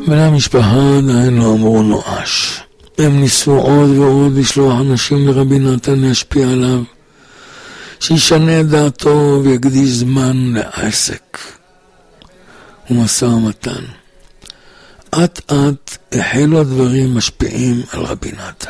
בני המשפחה עדיין לא אמרו נואש. הם ניסו עוד ועוד לשלוח אנשים לרבי נתן להשפיע עליו, שישנה את דעתו ויקדיש זמן לעסק ומשא ומתן. עד החלו הדברים משפיעים על רבי נתן.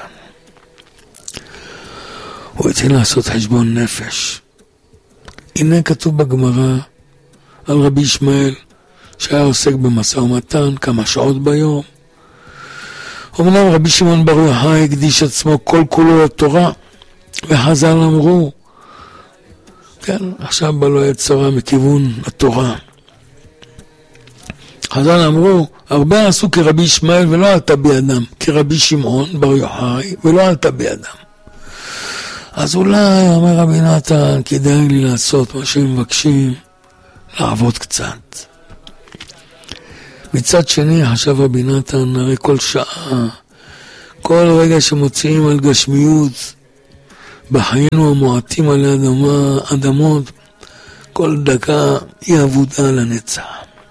הוא התחיל לעשות חשבון נפש. הנה כתוב בגמרא על רבי ישמעאל שהיה עוסק במשא ומתן כמה שעות ביום. אמנם רבי שמעון בר יוחאי הקדיש עצמו כל כולו לתורה, וחז"ל אמרו, כן, עכשיו בא לו יצרה מכיוון התורה. חז"ל אמרו, הרבה עשו כרבי ישמעאל ולא עלתה בידם, כרבי שמעון בר יוחאי ולא עלתה בידם. אז אולי, אומר רבי נתן, כדאי לי לעשות מה שהם מבקשים, לעבוד קצת. מצד שני, חשב רבי נתן, הרי כל שעה, כל רגע שמוציאים על גשמיות, בחיינו המועטים על אדמות, כל דקה היא עבודה לנצח.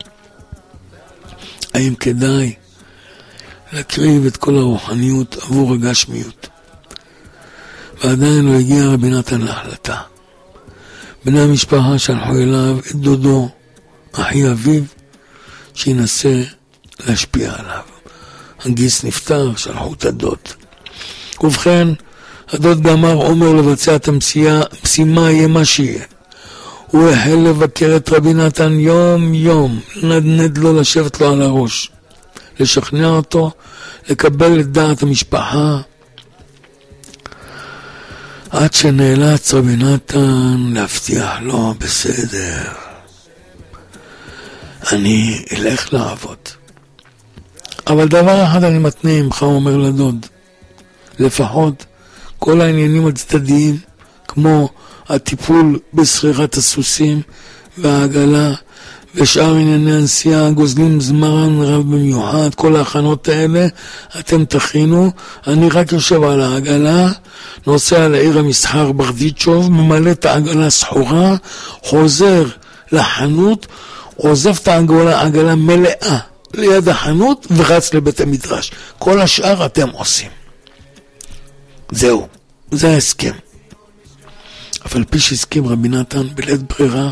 האם כדאי להקריב את כל הרוחניות עבור הגשמיות? ועדיין לא הגיע רבי נתן להחלטה. בני המשפחה שלחו אליו את דודו, אחי אביו, שינסה להשפיע עליו. הגיס נפטר, שלחו את הדוד. ובכן, הדוד גמר עומר לבצע את המשימה, יהיה מה שיהיה. הוא החל לבקר את רבי נתן יום יום, נדנד לו לשבת לו על הראש, לשכנע אותו, לקבל את דעת המשפחה, עד שנאלץ רבי נתן להבטיח לו, בסדר, אני אלך לעבוד. אבל דבר אחד אני מתנה ממך, אומר לדוד, לפחות כל העניינים הצדדיים, כמו הטיפול בסחירת הסוסים והעגלה ושאר ענייני הנסיעה, גוזלים זמן רב במיוחד, כל ההכנות האלה אתם תכינו. אני רק יושב על העגלה, נוסע לעיר המסחר ברדיצ'וב, ממלא את העגלה סחורה, חוזר לחנות, עוזב את העגלה מלאה ליד החנות ורץ לבית המדרש. כל השאר אתם עושים. זהו, זה ההסכם. אבל פי שהסכים רבי נתן בלית ברירה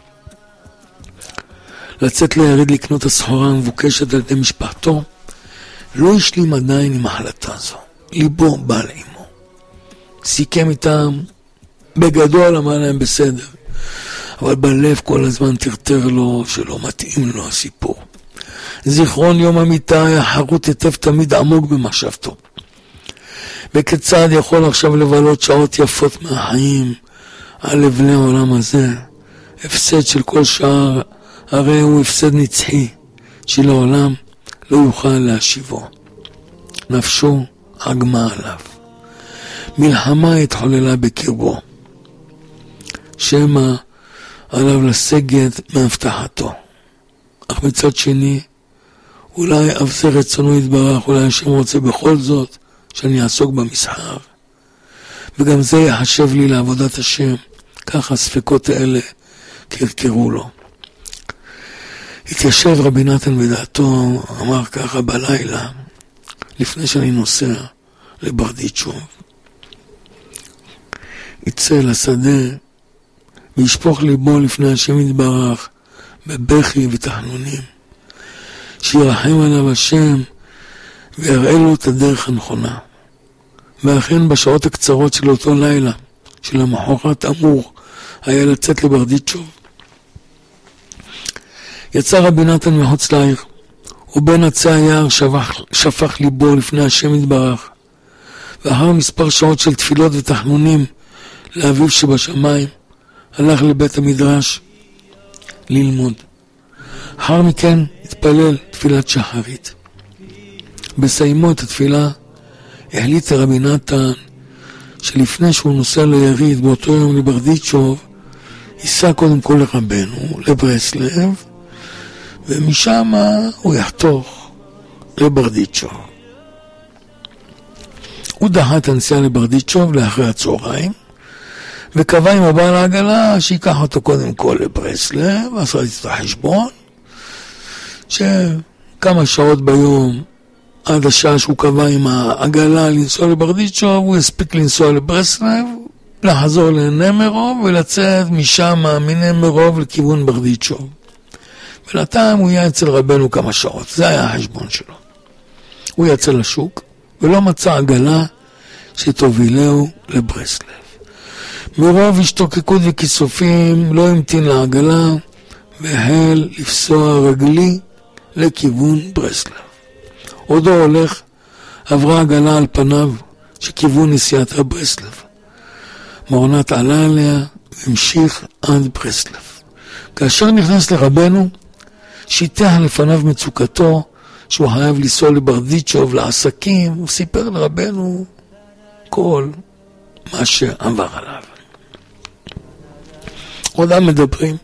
לצאת ליריד לקנות הסחורה המבוקשת על ידי משפחתו, לא השלים עדיין עם ההחלטה הזו. ליבו בא לאמו. סיכם איתם, בגדול אמר להם בסדר, אבל בלב כל הזמן תרתר לו שלא מתאים לו הסיפור. זיכרון יום המיטה היה חרוט היטב תמיד עמוק במחשבתו. וכיצד יכול עכשיו לבלות שעות יפות מהחיים על אבני העולם הזה? הפסד של כל שעה, הרי הוא הפסד נצחי שלעולם לא יוכל להשיבו. נפשו עגמה עליו. מלחמה התחוללה בקרבו. שמא עליו לסגת מהבטחתו. אך מצד שני, אולי אף זה רצונו יתברך, אולי השם רוצה בכל זאת שאני אעסוק במסחר. וגם זה יחשב לי לעבודת השם. ככה הספקות האלה קרקרו לו. התיישב רבי נתן בדעתו, אמר ככה בלילה, לפני שאני נוסע לברדיצ'וב, יצא לשדה וישפוך ליבו לפני השם יתברך בבכי ותחנונים, שירחם עליו השם ויראה לו את הדרך הנכונה. ואכן בשעות הקצרות של אותו לילה, של המחרת אמור היה לצאת לברדיצ'וב, יצא רבי נתן מחוץ לעיר, ובין עצי היער שפך ליבו לפני השם יתברך, ואחר מספר שעות של תפילות ותחנונים לאביו שבשמיים, הלך לבית המדרש ללמוד. אחר מכן התפלל תפילת שחרית. בסיימו את התפילה, החליט רבי נתן שלפני שהוא נוסע ליריד באותו יום לברדיצ'וב, ייסע קודם כל לרבנו, לברסלב, ומשם הוא יחתוך לברדיצ'וב. הוא דחה את הנסיעה לברדיצ'וב לאחרי הצהריים, וקבע עם הבעל העגלה שיקח אותו קודם כל לברסלב, ועשה את החשבון, כמה שעות ביום, עד השעה שהוא קבע עם העגלה לנסוע לברדיצ'וב, הוא הספיק לנסוע לברסלב, לחזור לנמרוב ולצאת משם מנמרוב לכיוון ברדיצ'וב. ולתיים הוא היה אצל רבנו כמה שעות, זה היה החשבון שלו. הוא יצא לשוק ולא מצא עגלה שתובילהו לברסלב. מרוב השתוקקות וכיסופים לא המתין לעגלה והחל לפסוע רגלי לכיוון ברסלב. עודו הולך, עברה עגלה על פניו שכיוון נסיעתה ברסלב. מורנת עלה עליה והמשיך עד ברסלב. כאשר נכנס לרבנו, שיטח לפניו מצוקתו שהוא חייב לנסוע לברדיצ'וב לעסקים, הוא סיפר לרבנו כל מה שעבר עליו. עודם מדברים.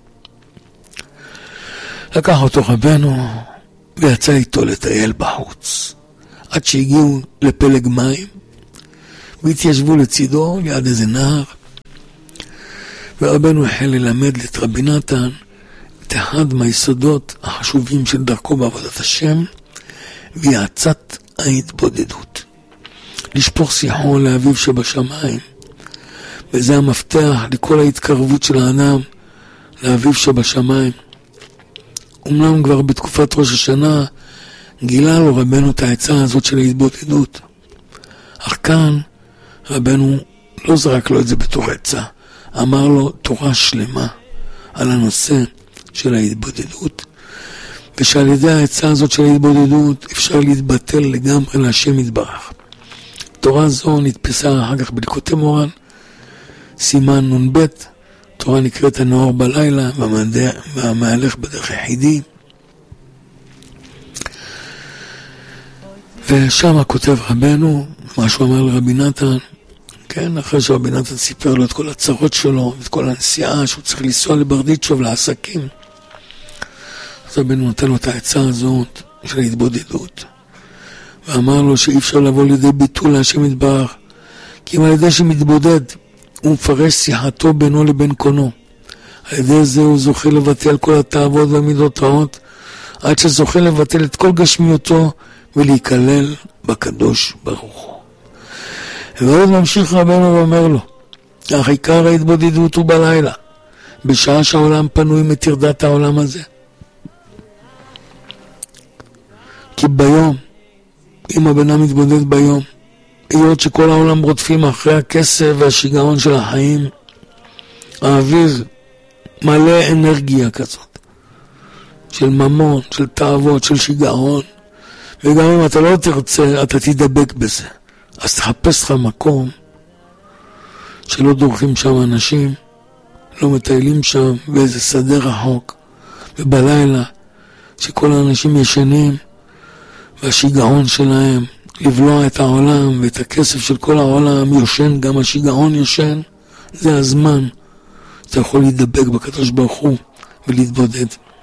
לקח אותו רבנו ויצא איתו לטייל בחוץ, עד שהגיעו לפלג מים והתיישבו לצידו ליד איזה נהר, ורבנו החל ללמד את רבי נתן את אחד מהיסודות החשובים של דרכו בעבודת השם, והיא עצת ההתבודדות. לשפוך שיחו לאביו שבשמיים, וזה המפתח לכל ההתקרבות של האדם לאביו שבשמיים. אומנם כבר בתקופת ראש השנה גילה לו רבנו את העצה הזאת של ההתבודדות, אך כאן רבנו לא זרק לו את זה בתור עצה, אמר לו תורה שלמה על הנושא של ההתבודדות, ושעל ידי העצה הזאת של ההתבודדות אפשר להתבטל לגמרי להשם יתברך. תורה זו נתפסה אחר כך בליקוטי מורן, סימן נ"ב, תורה נקראת הנאור בלילה והמהלך בדרך יחידי. ושם כותב רבנו מה שהוא אמר לרבי נתן, כן, אחרי שרבי נתן סיפר לו את כל הצרות שלו, את כל הנסיעה שהוא צריך לנסוע לברדיצ'וב לעסקים. אז רבנו נתן לו את העצה הזאת של ההתבודדות, ואמר לו שאי אפשר לבוא לידי ביטול להשם יתברך, כי אם על ידי שמתבודד הוא מפרש שיחתו בינו לבין קונו, על ידי זה הוא זוכה לבטל כל התאוות והמידות רעות, עד שזוכה לבטל את כל גשמיותו ולהיכלל בקדוש ברוך הוא. ועוד ממשיך רבנו ואומר לו, אך עיקר ההתבודדות הוא בלילה, בשעה שהעולם פנוי מטרדת העולם הזה. כי ביום, אם הבן אדם מתבודד ביום, היות שכל העולם רודפים אחרי הכסף והשיגעון של החיים, האוויר מלא אנרגיה כזאת, של ממון, של תאוות, של שיגעון, וגם אם אתה לא תרצה, אתה תדבק בזה. אז תחפש לך מקום שלא דורכים שם אנשים, לא מטיילים שם באיזה שדה רחוק, ובלילה שכל האנשים ישנים והשיגעון שלהם לבלוע את העולם ואת הכסף של כל העולם יושן, גם השיגעון יושן. זה הזמן אתה יכול להידבק בקדוש ברוך הוא ולהתבודד.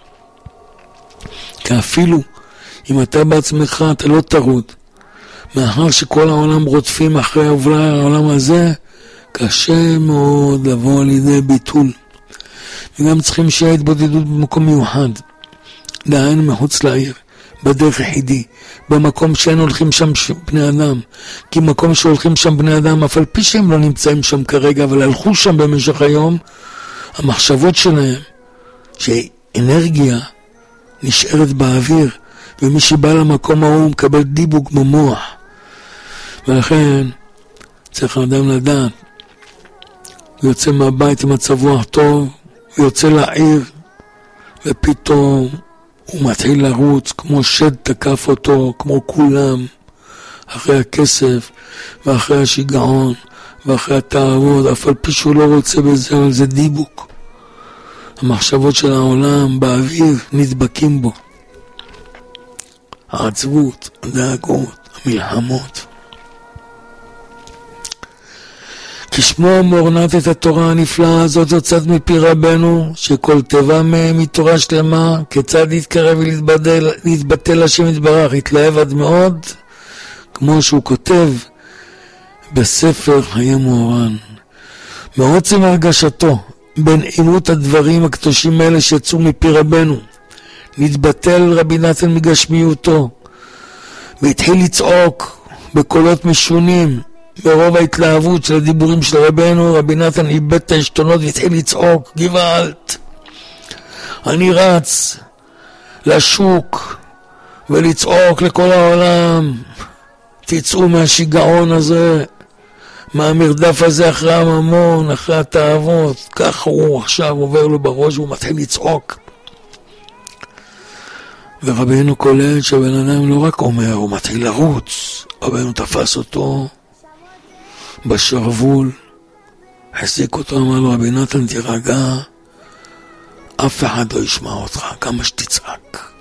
כי אפילו אם אתה בעצמך אתה לא תרוד, מאחר שכל העולם רודפים אחרי העולם הזה, קשה מאוד לבוא לידי ביטול. וגם צריכים שיהיה התבודדות במקום מיוחד, דהיינו מחוץ לעיר, בדרך יחידי, במקום שאין הולכים שם בני אדם. כי מקום שהולכים שם בני אדם, אף על פי שהם לא נמצאים שם כרגע, אבל הלכו שם במשך היום, המחשבות שלהם, שאנרגיה נשארת באוויר, ומי שבא למקום ההוא מקבל דיבוק במוח. ולכן צריך האדם לדעת, הוא יוצא מהבית עם מצב רוח טוב, הוא יוצא לעיר, ופתאום הוא מתחיל לרוץ כמו שד תקף אותו, כמו כולם, אחרי הכסף ואחרי השיגעון ואחרי התאוות, אף על פי שהוא לא רוצה בזה, אבל זה דיבוק. המחשבות של העולם באוויר נדבקים בו. העצבות, הדאגות, המלחמות. כשמו מורנת את התורה הנפלאה הזאת יוצאת מפי רבנו, שכל טבע מהם היא תורה שלמה, כיצד להתקרב ולהתבטל השם יתברך, התלהב עד מאוד, כמו שהוא כותב בספר חיי מוהר"ן. מעוצם הרגשתו בין עימות הדברים הקדושים האלה שיצאו מפי רבנו, נתבטל רבי נתן מגשמיותו, והתחיל לצעוק בקולות משונים, ברוב ההתלהבות של הדיבורים של רבנו. רבי נתן איבד את העשתונות והתחיל לצעוק, גוואלד, אני רץ לשוק ולצעוק לכל העולם, תצאו מהשיגעון הזה, מהמרדף הזה אחרי הממון, אחרי התאוות. ככה הוא עכשיו עובר לו בראש והוא מתחיל לצעוק. ורבנו קולט שהבן אדם לא רק אומר, הוא מתחיל לרוץ. רבנו תפס אותו בשרוול, החזיק אותו, אמר לו, רבי נתן תירגע, אף אחד לא ישמע אותך, כמה שתצעק.